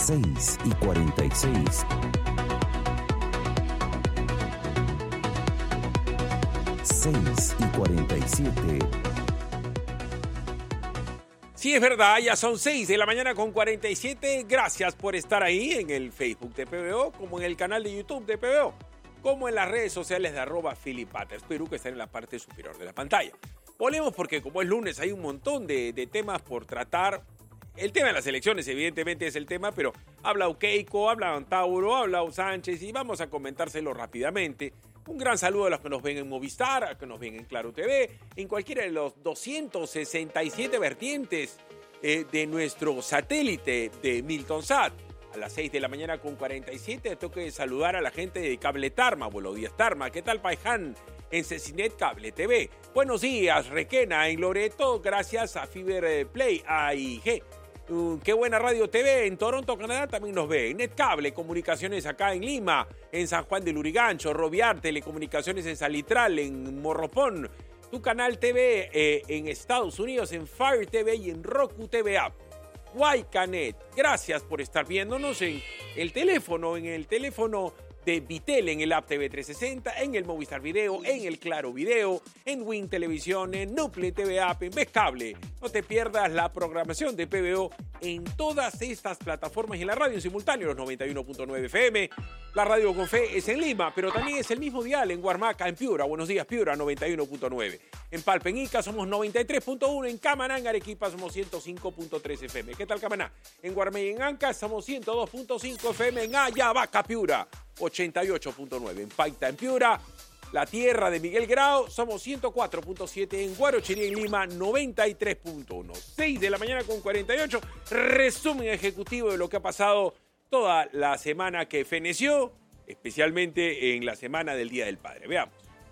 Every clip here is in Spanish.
6:46. 6:47. Sí, es verdad, ya son 6 de la mañana con 47. Gracias por estar ahí en el Facebook de PBO, como en el canal de YouTube de PBO, como en las redes sociales de @PhilipPatters Perú, que están en la parte superior de la pantalla. Volvemos porque como es lunes hay un montón de temas por tratar. El tema de las elecciones evidentemente es el tema, pero habla Keiko, habla Tauro, habla Sánchez y vamos a comentárselo rápidamente. Un gran saludo a los que nos ven en Movistar, a los que nos ven en Claro TV, en cualquiera de los 267 vertientes de nuestro satélite de Miltonsat. A las 6 de la mañana con 47 tengo que saludar a la gente de Cable Tarma. Buenos días, Tarma. ¿Qué tal, Paiján? En Cecinet Cable TV. Buenos días, Requena, en Loreto. Gracias a Fiber Play, AIG. Qué buena Radio TV en Toronto, Canadá, también nos ve. Netcable, comunicaciones acá en Lima, en San Juan de Lurigancho, Roviar, telecomunicaciones en Salitral, en Morropón. Tu canal TV en Estados Unidos, en Fire TV y en Roku TV App. Guaycanet, gracias por estar viéndonos en el teléfono de Vitel, en el app TV 360, en el Movistar Video, en el Claro Video, en Win Televisión, en Nucle TV App, en Vescable. No te pierdas la programación de PBO en todas estas plataformas y en la radio en simultáneo, los 91.9 FM. La radio con fe es en Lima, pero también es el mismo dial en Huarmaca, en Piura. Buenos días, Piura, 91.9. En Palpeñica somos 93.1, en Camaná, en Arequipa somos 105.3 FM. ¿Qué tal, Camaná? En Guarmey, en Anca somos 102.5 FM, en Ayabaca, Piura, 88.9. En Paita, en Piura, la tierra de Miguel Grau, somos 104.7. En Guarochirí, en Lima, 93.1. 6 de la mañana con 48. Resumen ejecutivo de lo que ha pasado toda la semana que feneció, especialmente en la semana del Día del Padre. Veamos.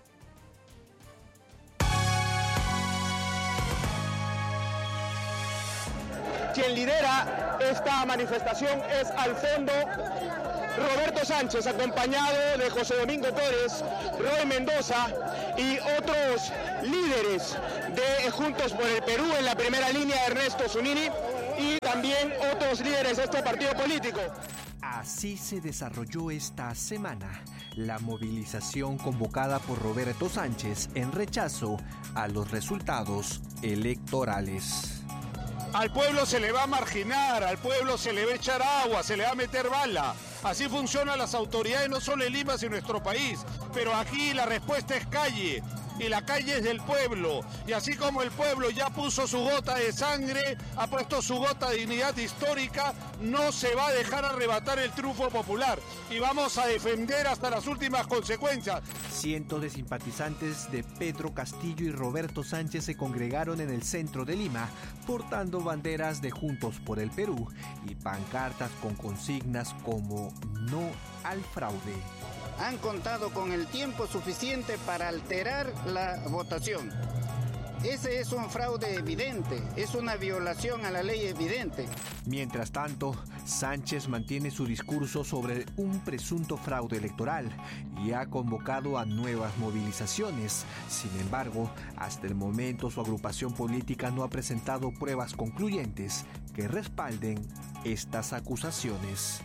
Quien lidera esta manifestación es al fondo Roberto Sánchez, acompañado de José Domingo Torres, Roy Mendoza y otros líderes de Juntos por el Perú, en la primera línea Ernesto Zunini y también otros líderes de este partido político. Así se desarrolló esta semana la movilización convocada por Roberto Sánchez en rechazo a los resultados electorales. Al pueblo se le va a marginar, al pueblo se le va a echar agua, se le va a meter bala. Así funcionan las autoridades no solo en Lima, sino en nuestro país. Pero aquí la respuesta es calle. Y la calle es del pueblo. Y así como el pueblo ya puso su gota de sangre, ha puesto su gota de dignidad histórica, no se va a dejar arrebatar el triunfo popular. Y vamos a defender hasta las últimas consecuencias. Cientos de simpatizantes de Pedro Castillo y Roberto Sánchez se congregaron en el centro de Lima, portando banderas de Juntos por el Perú y pancartas con consignas como "No al fraude". Han contado con el tiempo suficiente para alterar la votación. Ese es un fraude evidente, es una violación a la ley evidente. Mientras tanto, Sánchez mantiene su discurso sobre un presunto fraude electoral y ha convocado a nuevas movilizaciones. Sin embargo, hasta el momento su agrupación política no ha presentado pruebas concluyentes que respalden estas acusaciones.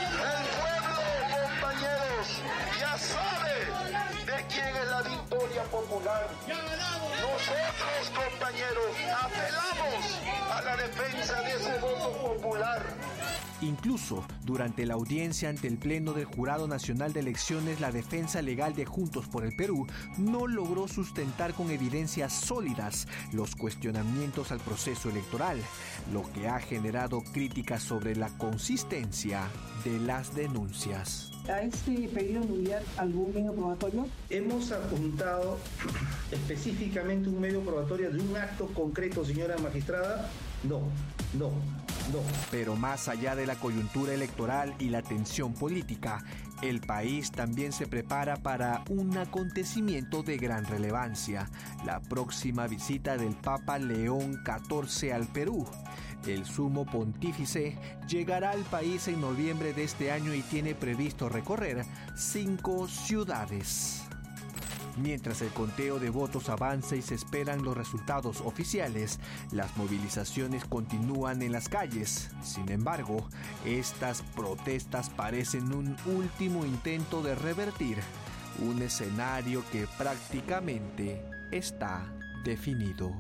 Ya sabe de quién es la victoria popular. Nosotros, compañeros, apelamos a la defensa de ese voto popular. Incluso durante la audiencia ante el Pleno del Jurado Nacional de Elecciones, la defensa legal de Juntos por el Perú no logró sustentar con evidencias sólidas los cuestionamientos al proceso electoral, lo que ha generado críticas sobre la consistencia de las denuncias. ¿A este pedido de nulidad algún medio probatorio? Hemos apuntado específicamente un medio probatorio de un acto concreto, señora magistrada. No. Pero más allá de la coyuntura electoral y la tensión política, el país también se prepara para un acontecimiento de gran relevancia: la próxima visita del Papa León XIV al Perú. El sumo pontífice llegará al país en noviembre de este año y tiene previsto recorrer 5 ciudades. Mientras el conteo de votos avanza y se esperan los resultados oficiales, las movilizaciones continúan en las calles. Sin embargo, estas protestas parecen un último intento de revertir un escenario que prácticamente está definido.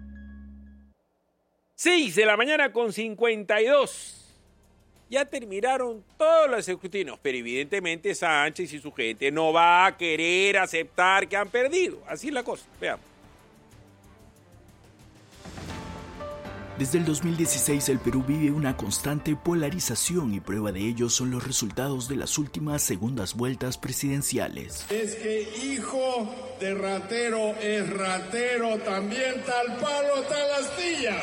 6 de la mañana con 52. Ya terminaron todos los escrutinios, pero evidentemente Sánchez y su gente no va a querer aceptar que han perdido. Así es la cosa. Veamos. Desde el 2016 el Perú vive una constante polarización y prueba de ello son los resultados de las últimas segundas vueltas presidenciales. Es que hijo de ratero es ratero, también tal palo, tal astilla.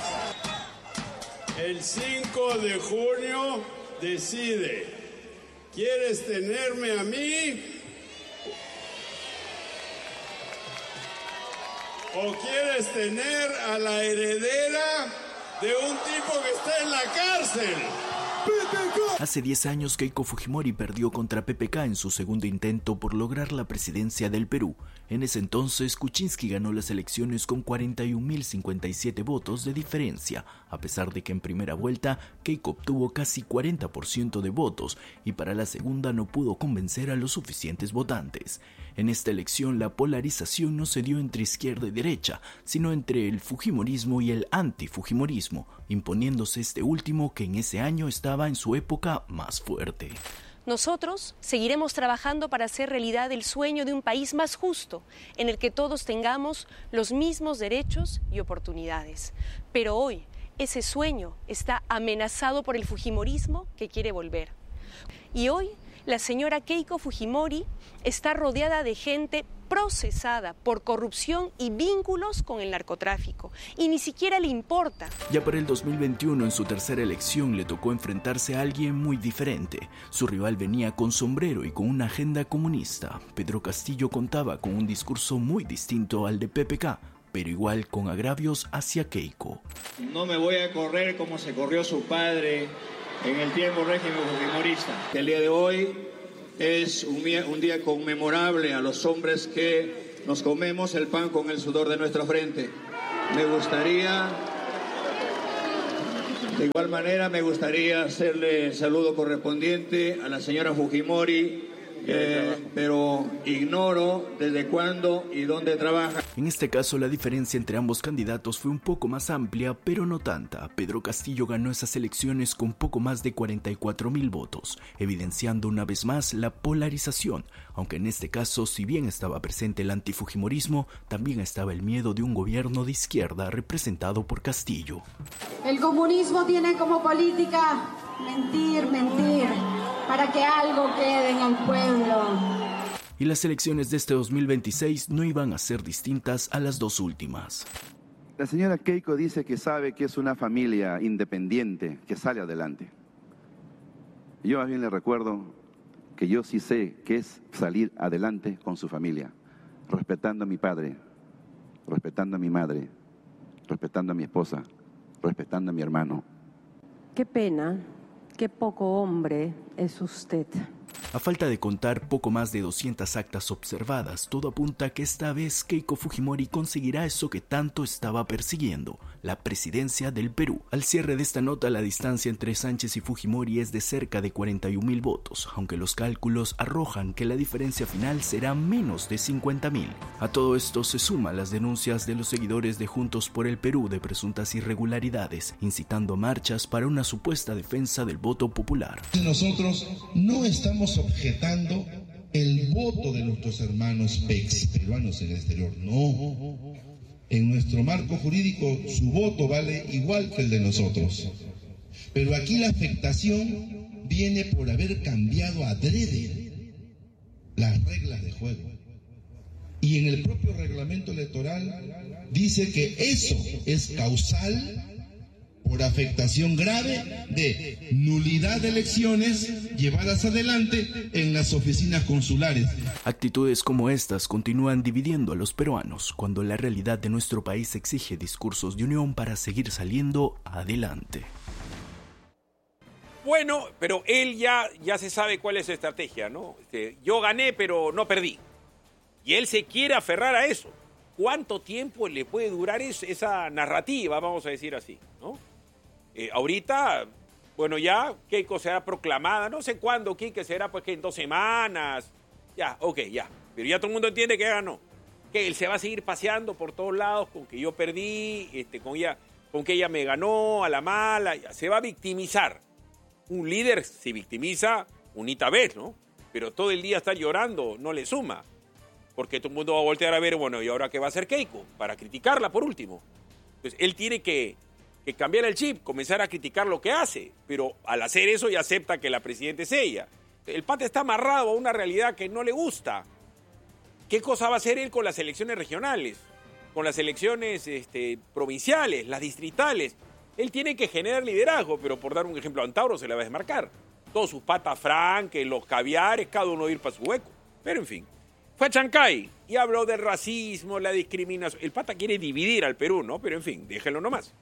El 5 de junio decide, ¿quieres tenerme a mí o quieres tener a la heredera de un tipo que está en la cárcel? Hace 10 años Keiko Fujimori perdió contra PPK en su segundo intento por lograr la presidencia del Perú. En ese entonces, Kuczynski ganó las elecciones con 41.057 votos de diferencia, a pesar de que en primera vuelta Keiko obtuvo casi 40% de votos y para la segunda no pudo convencer a los suficientes votantes. En esta elección la polarización no se dio entre izquierda y derecha, sino entre el fujimorismo y el antifujimorismo, imponiéndose este último que en ese año estaba en su época más fuerte. Nosotros seguiremos trabajando para hacer realidad el sueño de un país más justo, en el que todos tengamos los mismos derechos y oportunidades. Pero hoy ese sueño está amenazado por el fujimorismo que quiere volver. Y hoy la señora Keiko Fujimori está rodeada de gente procesada por corrupción y vínculos con el narcotráfico, y ni siquiera le importa. Ya para el 2021, en su tercera elección, le tocó enfrentarse a alguien muy diferente. Su rival venía con sombrero y con una agenda comunista. Pedro Castillo contaba con un discurso muy distinto al de PPK, pero igual con agravios hacia Keiko. No me voy a correr como se corrió su padre en el tiempo régimen fujimorista. El día de hoy es un día conmemorable a los hombres que nos comemos el pan con el sudor de nuestra frente. De igual manera, me gustaría hacerle el saludo correspondiente a la señora Fujimori, pero ignoro desde cuándo y dónde trabaja. En este caso, la diferencia entre ambos candidatos fue un poco más amplia, pero no tanta. Pedro Castillo ganó esas elecciones con poco más de 44.000 votos, evidenciando una vez más la polarización, aunque en este caso, si bien estaba presente el antifujimorismo, también estaba el miedo de un gobierno de izquierda representado por Castillo. El comunismo tiene como política mentir, para que algo quede en el pueblo. Y las elecciones de este 2026 no iban a ser distintas a las dos últimas. La señora Keiko dice que sabe que es una familia independiente que sale adelante. Yo más bien le recuerdo que yo sí sé que es salir adelante con su familia, respetando a mi padre, respetando a mi madre, respetando a mi esposa, respetando a mi hermano. Qué pena, qué poco hombre es usted. A falta de contar poco más de 200 actas observadas, todo apunta a que esta vez Keiko Fujimori conseguirá eso que tanto estaba persiguiendo, la presidencia del Perú. Al cierre de esta nota, la distancia entre Sánchez y Fujimori es de cerca de 41.000 votos, aunque los cálculos arrojan que la diferencia final será menos de 50.000. A todo esto se suman las denuncias de los seguidores de Juntos por el Perú de presuntas irregularidades, incitando marchas para una supuesta defensa del voto popular. Nosotros no estamos objetando el voto de nuestros hermanos peruanos en el exterior, no. En nuestro marco jurídico su voto vale igual que el de nosotros. Pero aquí la afectación viene por haber cambiado adrede las reglas de juego. Y en el propio reglamento electoral dice que eso es causal por afectación grave de nulidad de elecciones llevadas adelante en las oficinas consulares. Actitudes como estas continúan dividiendo a los peruanos, cuando la realidad de nuestro país exige discursos de unión para seguir saliendo adelante. Bueno, pero él ya se sabe cuál es su estrategia, ¿no? Yo gané, pero no perdí. Y él se quiere aferrar a eso. ¿Cuánto tiempo le puede durar esa narrativa, vamos a decir así, ¿no? Ahorita, bueno, ya Keiko será proclamada, no sé cuándo, Quique, será pues que en 2 semanas. Ya, ok, ya. Pero ya todo el mundo entiende que ganó. Que él se va a seguir paseando por todos lados con que yo perdí, con que ella me ganó a la mala. Ya. Se va a victimizar. Un líder se victimiza unita vez, ¿no? Pero todo el día estar llorando no le suma. Porque todo el mundo va a voltear a ver, bueno, ¿y ahora qué va a hacer Keiko? Para criticarla, por último. Entonces, él tiene que cambiar el chip, comenzar a criticar lo que hace. Pero al hacer eso ya acepta que la presidenta es ella. El pata está amarrado a una realidad que no le gusta. ¿Qué cosa va a hacer él con las elecciones regionales? Con las elecciones provinciales, las distritales. Él tiene que generar liderazgo, pero por dar un ejemplo, Antauro se le va a desmarcar. Todos sus patas franques, los caviares, cada uno ir para su hueco. Pero en fin. Fue a Chancay y habló del racismo, la discriminación. El pata quiere dividir al Perú, ¿no? Pero en fin, déjenlo nomás.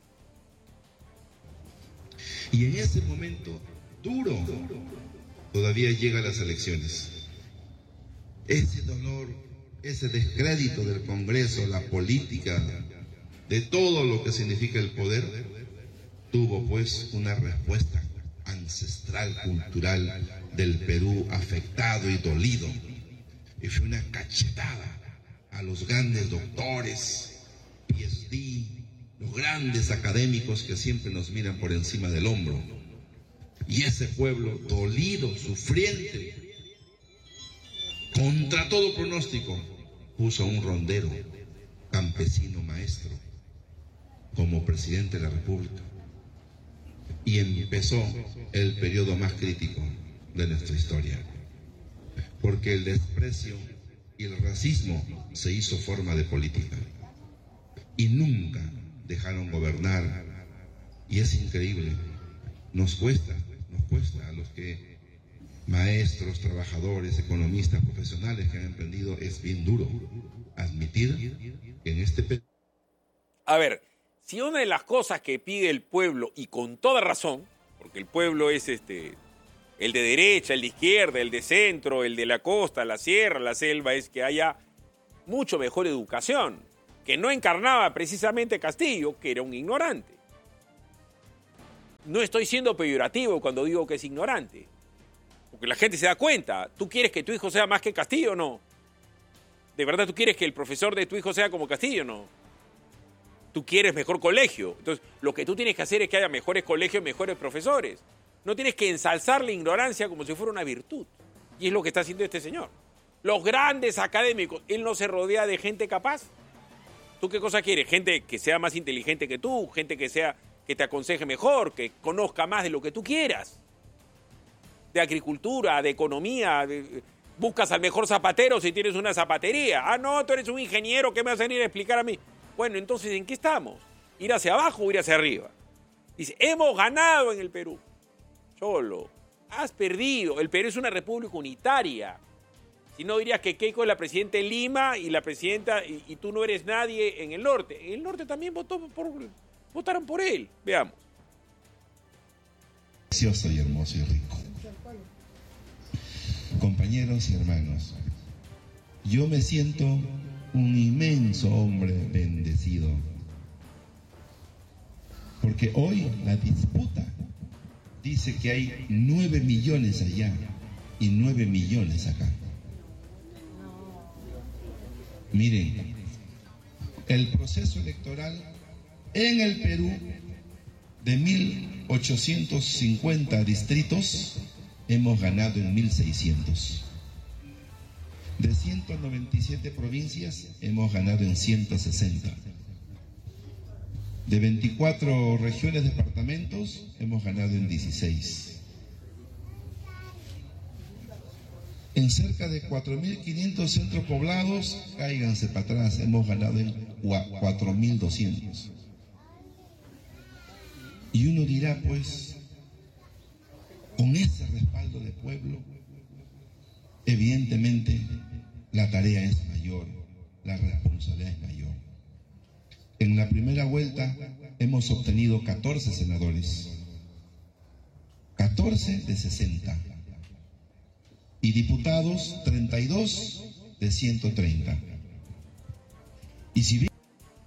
Y en ese momento duro, todavía llegan las elecciones. Ese dolor, ese descrédito del Congreso, la política, de todo lo que significa el poder, tuvo pues una respuesta ancestral, cultural del Perú afectado y dolido. Y fue una cachetada a los grandes doctores, PhD, los grandes académicos que siempre nos miran por encima del hombro. Y ese pueblo dolido, sufriente, contra todo pronóstico, puso a un rondero, campesino maestro, como presidente de la República. Y empezó el periodo más crítico de nuestra historia. Porque el desprecio y el racismo se hizo forma de política. Y nunca dejaron gobernar. Y es increíble. Nos cuesta a los que maestros, trabajadores, economistas, profesionales que han emprendido, es bien duro admitir que en este... A ver, si una de las cosas que pide el pueblo, y con toda razón, porque el pueblo es el de derecha, el de izquierda, el de centro, el de la costa, la sierra, la selva, es que haya mucho mejor educación, que no encarnaba precisamente Castillo, que era un ignorante. No estoy siendo peyorativo cuando digo que es ignorante, porque la gente se da cuenta. ¿Tú quieres que tu hijo sea más que Castillo o no? ¿De verdad tú quieres que el profesor de tu hijo sea como Castillo o no? Tú quieres mejor colegio. Entonces, lo que tú tienes que hacer es que haya mejores colegios, mejores profesores. No tienes que ensalzar la ignorancia como si fuera una virtud. Y es lo que está haciendo este señor. Los grandes académicos, él no se rodea de gente capaz. ¿Tú qué cosa quieres? Gente que sea más inteligente que tú, gente que te aconseje mejor, que conozca más de lo que tú quieras. De agricultura, de economía, buscas al mejor zapatero si tienes una zapatería. Ah, no, tú eres un ingeniero, ¿qué me vas a venir a explicar a mí? Bueno, entonces, ¿en qué estamos? ¿Ir hacia abajo o ir hacia arriba? Dice, hemos ganado en el Perú. Cholo, has perdido. El Perú es una república unitaria. Si no, dirías que Keiko es la presidenta de Lima y la presidenta y tú no eres nadie en el norte. En el norte también votaron por él. Veamos. Precioso y hermoso y rico. Compañeros y hermanos, yo me siento un inmenso hombre bendecido. Porque hoy la disputa dice que hay 9 millones allá y 9 millones acá. Miren, el proceso electoral en el Perú de 1850 distritos hemos ganado en 1600. De 197 provincias hemos ganado en 160. De 24 regiones, departamentos, hemos ganado en 16. En cerca de 4.500 centros poblados, cáiganse para atrás, hemos ganado en 4.200. Y uno dirá, pues, con ese respaldo del pueblo, evidentemente la tarea es mayor, la responsabilidad es mayor. En la primera vuelta hemos obtenido 14 senadores, 14 de 60, y diputados 32 de 130. Y si bien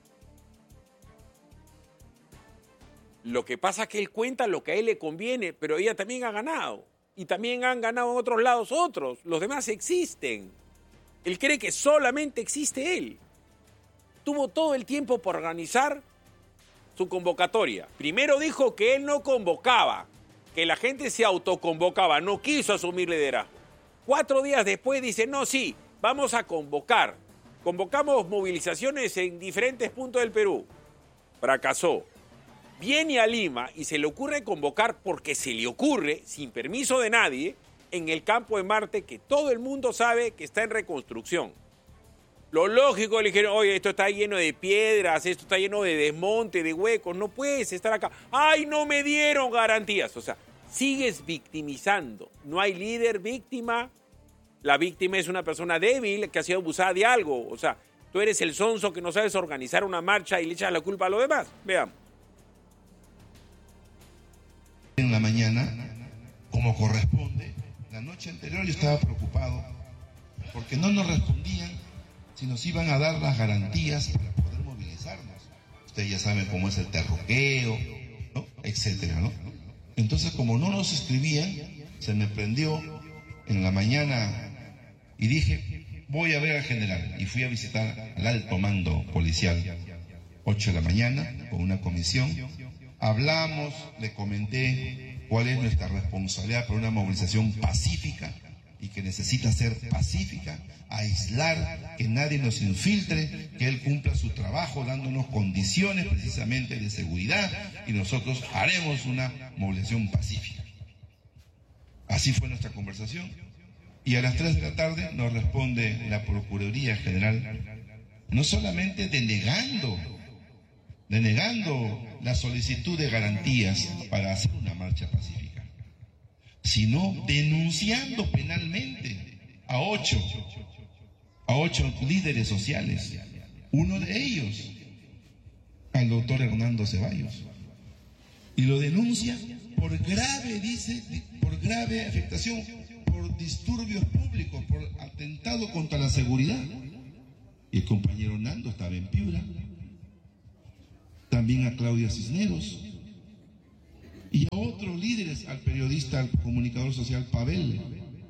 lo que pasa es que él cuenta lo que a él le conviene, pero ella también ha ganado. Y también han ganado en otros lados otros. Los demás existen. Él cree que solamente existe él. Tuvo todo el tiempo por organizar su convocatoria. Primero dijo que él no convocaba, que la gente se autoconvocaba, no quiso asumir liderazgo. 4 días después dice, no, sí, vamos a convocar. Convocamos movilizaciones en diferentes puntos del Perú. Fracasó. Viene a Lima y se le ocurre convocar, porque se le ocurre, sin permiso de nadie, en el campo de Marte, que todo el mundo sabe que está en reconstrucción. Lo lógico, le dijeron, oye, esto está lleno de piedras, esto está lleno de desmonte, de huecos, no puedes estar acá. ¡Ay, no me dieron garantías! O sea, sigues victimizando. No hay líder víctima. La víctima es una persona débil que ha sido abusada de algo. O sea, tú eres el sonso que no sabes organizar una marcha y le echas la culpa a los demás. Veamos. en la mañana, como corresponde, la noche anterior yo estaba preocupado porque no nos respondían si nos iban a dar las garantías para poder movilizarnos. Ustedes ya saben cómo es el terruqueo, ¿no? Etcétera, ¿no? Entonces, como no nos escribían, se me prendió en la mañana y dije, voy a ver al general. Y fui a visitar al alto mando policial, 8 de la mañana, con una comisión. Hablamos, le comenté cuál es nuestra responsabilidad para una movilización pacífica y que necesita ser pacífica, aislar, que nadie nos infiltre, que él cumpla su trabajo dándonos condiciones precisamente de seguridad y nosotros haremos una movilización pacífica. Así fue nuestra conversación y a las 3 de la tarde nos responde la Procuraduría General, no solamente denegando la solicitud de garantías para hacer una marcha pacífica, sino denunciando penalmente a 8 líderes sociales, uno de ellos al doctor Hernando Ceballos, y lo denuncia por grave, dice, por grave afectación, por disturbios públicos, por atentado contra la seguridad. Y el compañero Nando estaba en Piura, también a Claudia Cisneros y a otros líderes, al periodista, al comunicador social Pavel,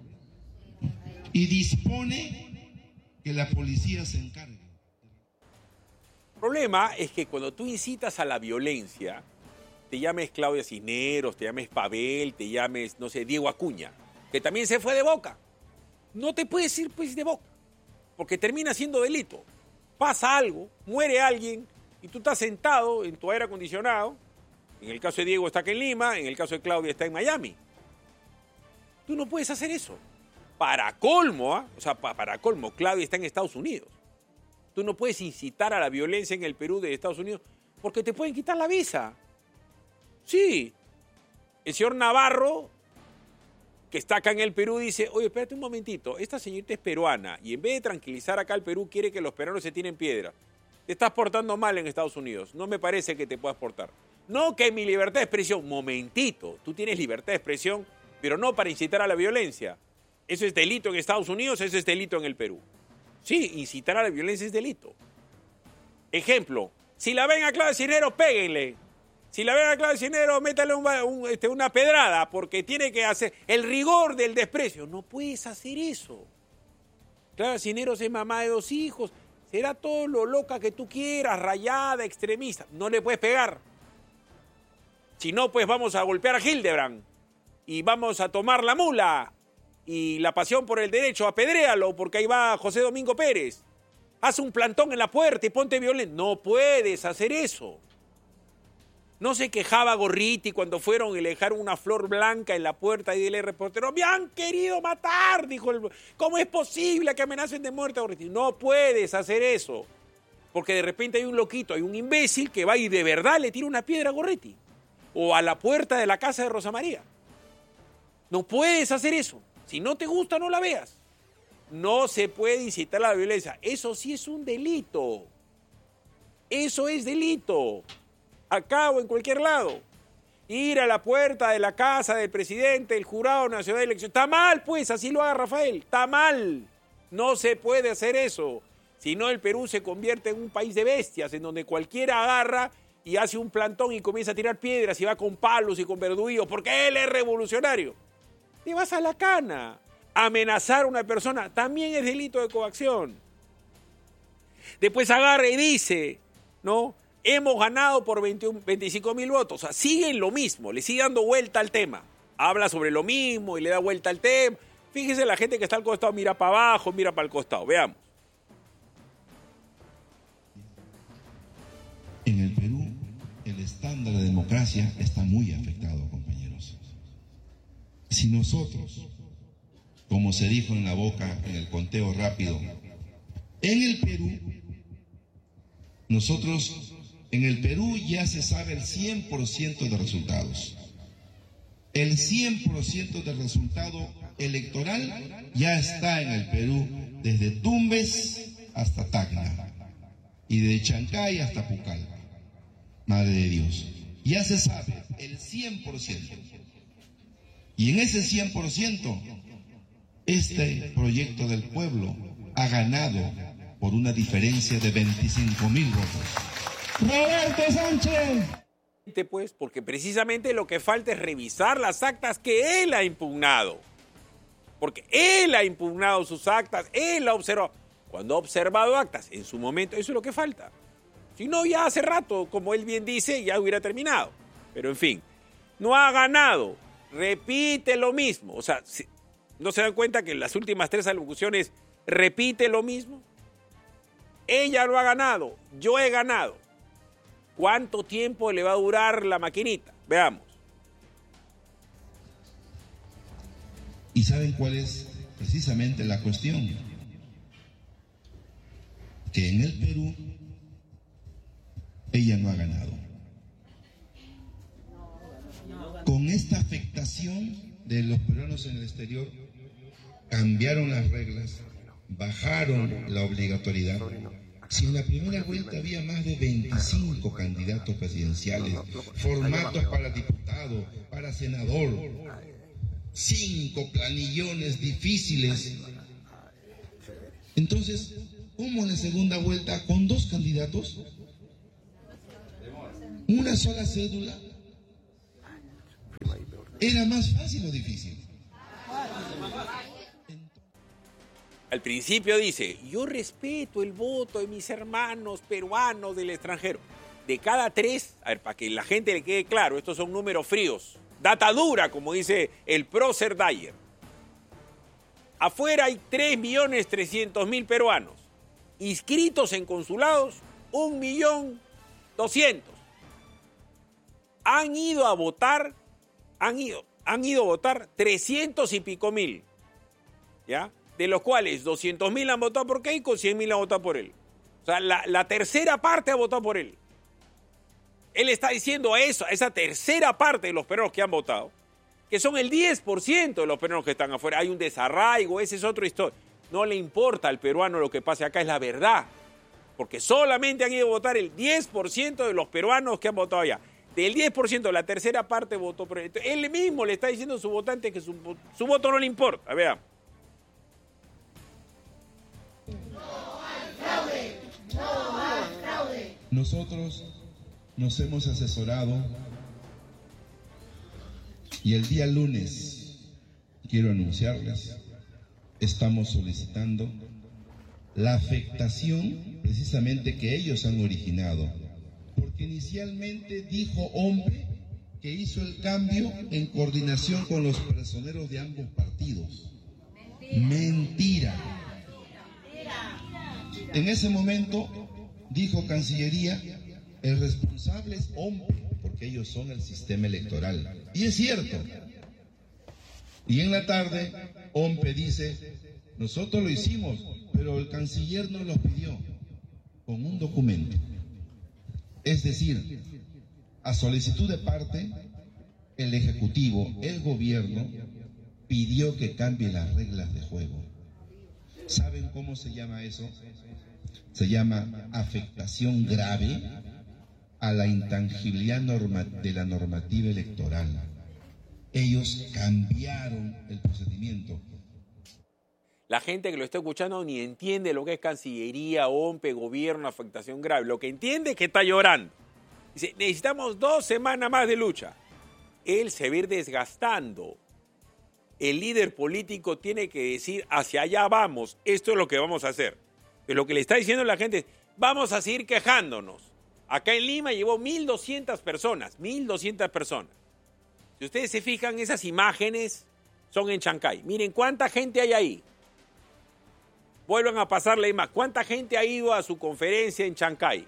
y dispone que la policía se encargue. El problema es que cuando tú incitas a la violencia, te llames Claudia Cisneros, te llames Pavel, te llames, no sé, Diego Acuña, que también se fue de boca. No te puedes ir pues de boca, porque termina siendo delito. Pasa algo, muere alguien, y tú estás sentado en tu aire acondicionado. En el caso de Diego está aquí en Lima, en el caso de Claudia está en Miami. Tú no puedes hacer eso. Para colmo, para colmo, Claudia está en Estados Unidos. Tú no puedes incitar a la violencia en el Perú de Estados Unidos porque te pueden quitar la visa. Sí. El señor Navarro, que está acá en el Perú, dice, oye, espérate un momentito, esta señorita es peruana y en vez de tranquilizar acá al Perú quiere que los peruanos se tiren piedra. Te estás portando mal en Estados Unidos. No me parece que te puedas portar. No que mi libertad de expresión. Momentito. Tú tienes libertad de expresión, pero no para incitar a la violencia. Eso es delito en Estados Unidos, eso es delito en el Perú. Sí, incitar a la violencia es delito. Ejemplo, si la ven a Claudia Cisneros, péguenle. Si la ven a Claudia Cisneros, métale una pedrada, porque tiene que hacer el rigor del desprecio. No puedes hacer eso. Claudia Cisneros es mamá de 2 hijos. Será todo lo loca que tú quieras, rayada, extremista. No le puedes pegar. Si no, pues vamos a golpear a Hildebrand. Y vamos a tomar la mula. Y la pasión por el derecho, apedréalo, porque ahí va José Domingo Pérez. Haz un plantón en la puerta y ponte violento. No puedes hacer eso. No se quejaba Gorriti cuando fueron y le dejaron una flor blanca en la puerta y el reportero, me han querido matar, dijo el... ¿Cómo es posible que amenacen de muerte a Gorriti? No puedes hacer eso, porque de repente hay un loquito, hay un imbécil que va y de verdad le tira una piedra a Gorriti o a la puerta de la casa de Rosa María. No puedes hacer eso. Si no te gusta, no la veas. No se puede incitar a la violencia. Eso sí es un delito. Eso es delito. Acá o en cualquier lado. Ir a la puerta de la casa del presidente, el jurado nacional de elección. Está mal, pues, así lo haga Rafael. Está mal. No se puede hacer eso. Si no, el Perú se convierte en un país de bestias, en donde cualquiera agarra y hace un plantón y comienza a tirar piedras y va con palos y con verduguillos porque él es revolucionario. Te vas a la cana. Amenazar a una persona también es delito de coacción. Después agarra y dice, ¿no? Hemos ganado por 25.000 votos. O sea, siguen lo mismo, le sigue dando vuelta al tema. Habla sobre lo mismo y le da vuelta al tema. Fíjese, la gente que está al costado mira para abajo, mira para el costado. Veamos. En el Perú, el estándar de democracia está muy afectado, compañeros. Si nosotros, como se dijo en la boca en el conteo rápido, en el Perú ya se sabe el 100% de resultados. El 100% del resultado electoral ya está en el Perú, desde Tumbes hasta Tacna y de Chancay hasta Pucallpa. Madre de Dios, ya se sabe el 100%. Y en ese 100%, este proyecto del pueblo ha ganado por una diferencia de 25.000 votos. Roberto Sánchez. Pues, porque precisamente lo que falta es revisar las actas que él ha impugnado. Porque él ha impugnado sus actas, él ha observado. Cuando ha observado actas en su momento, eso es lo que falta. Si no, ya hace rato, como él bien dice, ya hubiera terminado. Pero en fin, no ha ganado, repite lo mismo. O sea, ¿no se dan cuenta que en las últimas 3 alocuciones repite lo mismo? Ella lo ha ganado, yo he ganado. ¿Cuánto tiempo le va a durar la maquinita? Veamos. ¿Y saben cuál es precisamente la cuestión? Que en el Perú ella no ha ganado. Con esta afectación de los peruanos en el exterior, cambiaron las reglas, bajaron la obligatoriedad. Si en la primera vuelta había más de 25 candidatos presidenciales, formatos para diputado, para senador, 5 planillones difíciles, entonces, ¿cómo en la segunda vuelta con 2 candidatos? ¿Una sola cédula? ¿Era más fácil o difícil? Al principio dice, yo respeto el voto de mis hermanos peruanos del extranjero. De cada 3, a ver, para que la gente le quede claro, estos son números fríos, data dura, como dice el prócer Dyer. Afuera hay 3.300.000 peruanos. Inscritos en consulados, 1.200.000. Han ido a votar 300 y pico mil, ¿ya? De los cuales 200.000 han votado por Keiko, 100.000 han votado por él. O sea, la tercera parte ha votado por él. Él está diciendo eso, a esa tercera parte de los peruanos que han votado, que son el 10% de los peruanos que están afuera. Hay un desarraigo, esa es otra historia. No le importa al peruano lo que pase acá, es la verdad. Porque solamente han ido a votar el 10% de los peruanos que han votado allá. Del 10%, la tercera parte votó por él. Él mismo le está diciendo a su votante que su voto no le importa. Veamos. Nosotros nos hemos asesorado y el día lunes, quiero anunciarles, estamos solicitando la afectación precisamente que ellos han originado. Porque inicialmente dijo hombre que hizo el cambio en coordinación con los personeros de ambos partidos. Mentira. En ese momento dijo Cancillería, el responsable es hombre, porque ellos son el sistema electoral. Y es cierto. Y en la tarde, OMPE dice, nosotros lo hicimos, pero el canciller nos lo pidió con un documento. Es decir, a solicitud de parte, el Ejecutivo, el Gobierno, pidió que cambie las reglas de juego. ¿Saben cómo se llama eso? Se llama afectación grave a la intangibilidad de la normativa electoral. Ellos cambiaron el procedimiento. La gente que lo está escuchando ni entiende lo que es Cancillería, OMPE, gobierno, afectación grave. Lo que entiende es que está llorando. Dice, necesitamos 2 semanas más de lucha. Él se va a ir desgastando. El líder político tiene que decir, hacia allá vamos, esto es lo que vamos a hacer. Pero lo que le está diciendo la gente es, vamos a seguir quejándonos. Acá en Lima llevó 1.200 personas, 1.200 personas. Si ustedes se fijan, esas imágenes son en Chancay. Miren cuánta gente hay ahí. Vuelvan a pasar la imagen. ¿Cuánta gente ha ido a su conferencia en Chancay?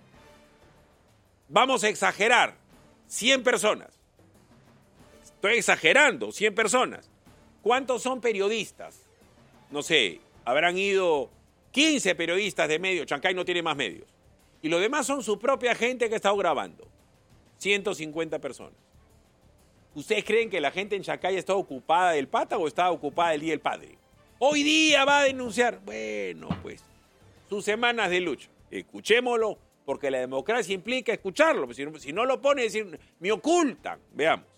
Vamos a exagerar, 100 personas. Estoy exagerando, 100 personas. ¿Cuántos son periodistas? No sé, habrán ido 15 periodistas de medios. Chancay no tiene más medios. Y los demás son su propia gente que ha estado grabando. 150 personas. ¿Ustedes creen que la gente en Chancay está ocupada del pata o está ocupada del Día del Padre? Hoy día va a denunciar. Bueno, pues, sus semanas de lucha. Escuchémoslo, porque la democracia implica escucharlo. Si no lo pone, decir, me ocultan. Veamos.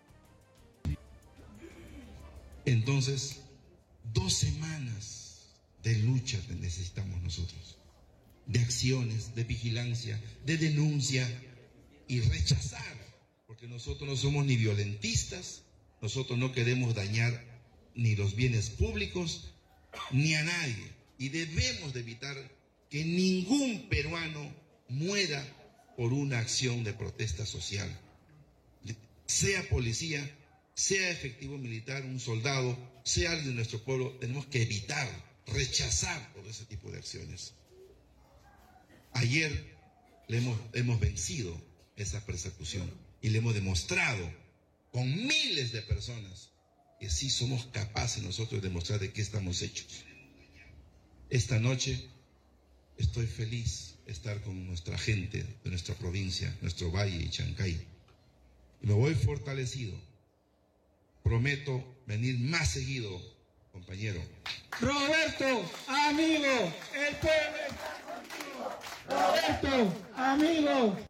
Entonces, 2 semanas de lucha necesitamos nosotros. De acciones, de vigilancia, de denuncia y rechazar. Porque nosotros no somos ni violentistas, nosotros no queremos dañar ni los bienes públicos, ni a nadie. Y debemos de evitar que ningún peruano muera por una acción de protesta social. Sea policía, sea efectivo militar, un soldado, sea alguien de nuestro pueblo, tenemos que evitar, rechazar todo ese tipo de acciones. Ayer hemos vencido esa persecución y le hemos demostrado con miles de personas que sí somos capaces nosotros de demostrar de qué estamos hechos. Esta noche estoy feliz de estar con nuestra gente de nuestra provincia, nuestro valle y Chancay. Y me voy fortalecido. Prometo venir más seguido, compañero. Roberto, amigo, el pueblo está contigo. Roberto, amigo.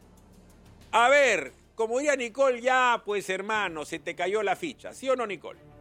A ver, como diría Nicole, ya pues hermano, se te cayó la ficha, ¿sí o no, Nicole?